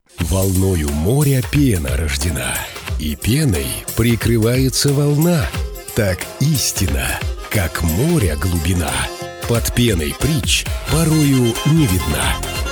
Волною моря пена рождена, и пеной прикрывается волна. Так истина, как моря глубина, под пеной притч порою не видна.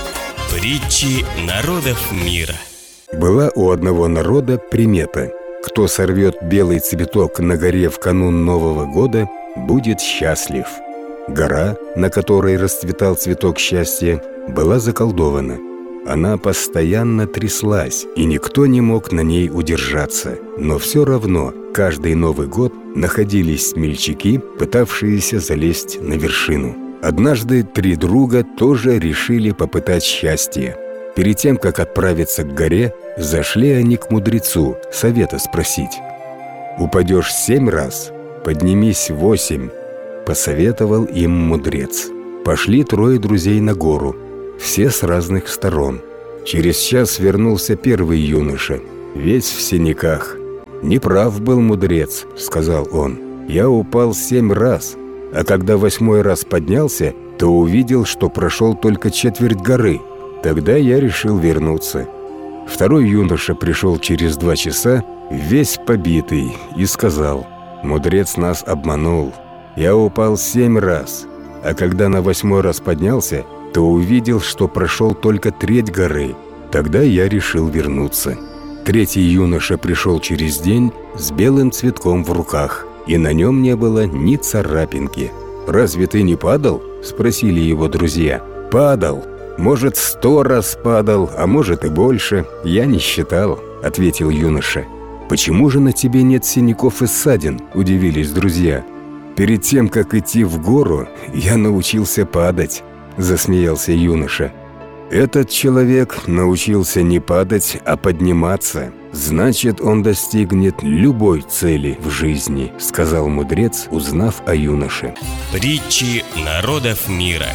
Притчи народов мира. Была у одного народа примета: кто сорвет белый цветок на горе в канун Нового года, будет счастлив. Гора, на которой расцветал цветок счастья, была заколдована. Она постоянно тряслась, и никто не мог на ней удержаться. Но все равно каждый Новый год находились смельчаки, пытавшиеся залезть на вершину. Однажды 3 друга тоже решили попытать счастье. Перед тем, как отправиться к горе, зашли они к мудрецу совета спросить. «Упадешь 7 раз, поднимись 8», — посоветовал им мудрец. Пошли 3 друзей на гору, все с разных сторон. Через час вернулся первый юноша, весь в синяках. «Неправ был мудрец», — сказал он. «Я упал 7 раз, а когда 8-й раз поднялся, то увидел, что прошел только четверть горы. Тогда я решил вернуться». Второй юноша пришел через 2 часа, весь побитый, и сказал: «Мудрец нас обманул. Я упал 7 раз, а когда на 8-й раз поднялся, то увидел, что прошел только треть горы. Тогда я решил вернуться». Третий юноша пришел через день с белым цветком в руках, и на нем не было ни царапинки. «Разве ты не падал?» – спросили его друзья. «Падал. Может, 100 раз падал, а может и больше. Я не считал», – ответил юноша. «Почему же на тебе нет синяков и ссадин?» – удивились друзья. «Перед тем, как идти в гору, я научился падать», – засмеялся юноша. «Этот человек научился не падать, а подниматься. Значит, он достигнет любой цели в жизни», – сказал мудрец, узнав о юноше. Притчи народов мира.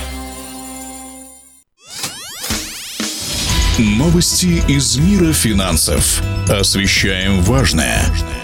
Новости из мира финансов. Освещаем важное.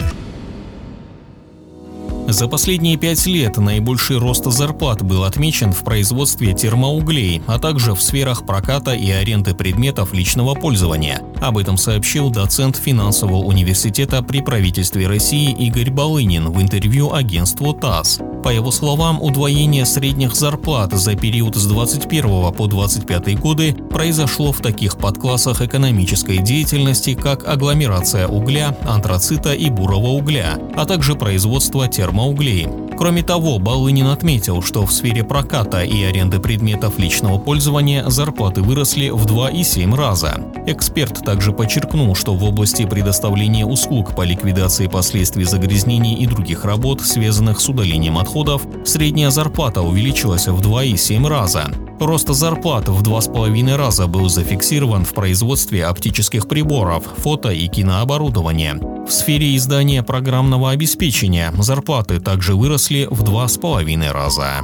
За последние 5 лет наибольший рост зарплат был отмечен в производстве термоуглей, а также в сферах проката и аренды предметов личного пользования. Об этом сообщил доцент финансового университета при правительстве России Игорь Балынин в интервью агентству ТАСС. По его словам, удвоение средних зарплат за период с 21 по 25 годы произошло в таких подклассах экономической деятельности, как агломерация угля, антрацита и бурого угля, а также производство термоуглей. Кроме того, Балынин отметил, что в сфере проката и аренды предметов личного пользования зарплаты выросли в 2,7 раза. Эксперт также подчеркнул, что в области предоставления услуг по ликвидации последствий загрязнений и других работ, связанных с удалением отходов, средняя зарплата увеличилась в 2,7 раза. Рост зарплат в 2,5 раза был зафиксирован в производстве оптических приборов, фото- и кинооборудования. В сфере издания программного обеспечения зарплаты также выросли в 2,5 раза.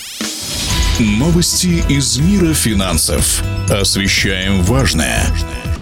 Новости из мира финансов. Освещаем важное.